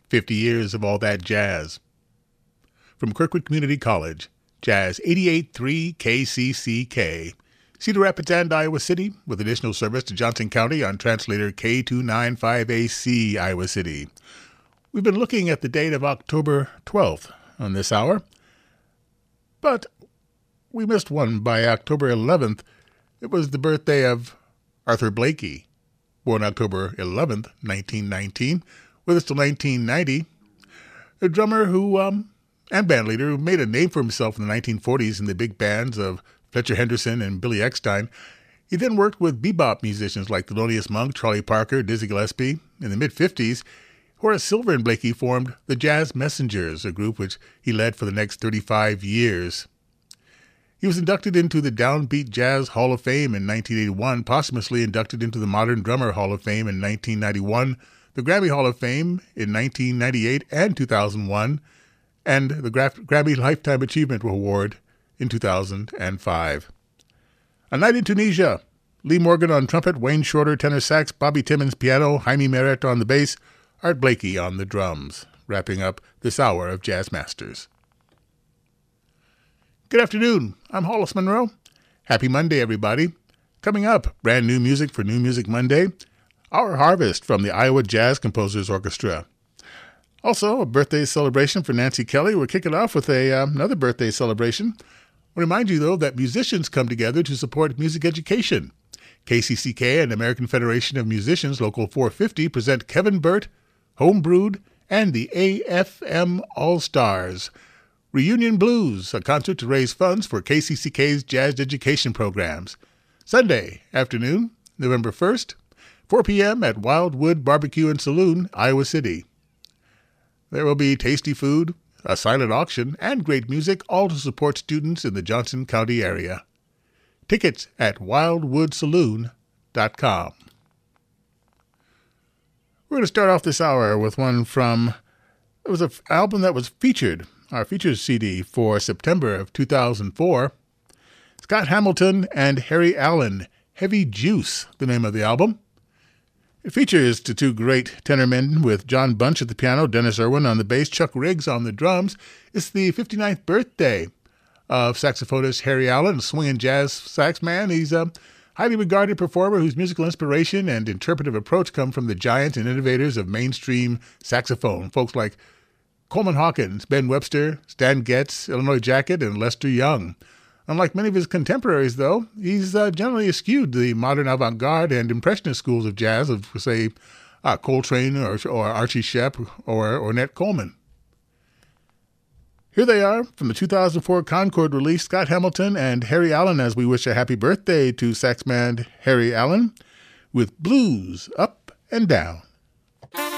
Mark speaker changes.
Speaker 1: 50 years of all that jazz. From Kirkwood Community College, Jazz 88.3 KCCK, Cedar Rapids and Iowa City, with additional service to Johnson County on translator K295AC, Iowa City. We've been looking at the date of October 12th on this hour, but we missed one by October 11th. It was the birthday of Arthur Blakey, born October 11th, 1919, with us till 1990, a drummer who, and bandleader who made a name for himself in the 1940s in the big bands of Fletcher Henderson and Billy Eckstine. He then worked with bebop musicians like Thelonious Monk, Charlie Parker, Dizzy Gillespie. In the mid-50s, Horace Silver and Blakey formed the Jazz Messengers, a group which he led for the next 35 years. He was inducted into the Downbeat Jazz Hall of Fame in 1981, posthumously inducted into the Modern Drummer Hall of Fame in 1991, the Grammy Hall of Fame in 1998 and 2001, and the Grammy Lifetime Achievement Award in 2005. A Night in Tunisia, Lee Morgan on trumpet, Wayne Shorter tenor sax, Bobby Timmons piano, Jaime Merritt on the bass, Art Blakey on the drums, wrapping up this hour of Jazz Masters. Good afternoon, I'm Hollis Monroe. Happy Monday, everybody. Coming up, brand new music for New Music Monday, Our Harvest from the Iowa Jazz Composers Orchestra. Also, a birthday celebration for Nancy Kelly. We're kicking off with another birthday celebration. I'll remind you, though, that musicians come together to support music education. KCCK and American Federation of Musicians, Local 450, present Kevin Burt, Homebrewed, and the AFM All-Stars. Reunion Blues, a concert to raise funds for KCCK's jazz education programs. Sunday afternoon, November 1st, 4 p.m. at Wildwood Barbecue and Saloon, Iowa City. There will be tasty food, a silent auction, and great music, all to support students in the Johnson County area. Tickets at wildwoodsaloon.com. We're going to start off this hour with one from, it was an album that was featured, our features CD for September of 2004. Scott Hamilton and Harry Allen, Heavy Juice, the name of the album. It features the two great tenor men with John Bunch at the piano, Dennis Irwin on the bass, Chuck Riggs on the drums. It's the 59th birthday of saxophonist Harry Allen, a swinging jazz sax man. He's a highly regarded performer whose musical inspiration and interpretive approach come from the giants and innovators of mainstream saxophone, folks like Coleman Hawkins, Ben Webster, Stan Getz, Illinois Jacquet, and Lester Young. Unlike many of his contemporaries, though, he's generally eschewed the modern avant-garde and impressionist schools of jazz of, say, Coltrane or Archie Shepp or Ornette Coleman. Here they are from the 2004 Concord release, Scott Hamilton and Harry Allen, as we wish a happy birthday to saxman Harry Allen with Blues Up and Down.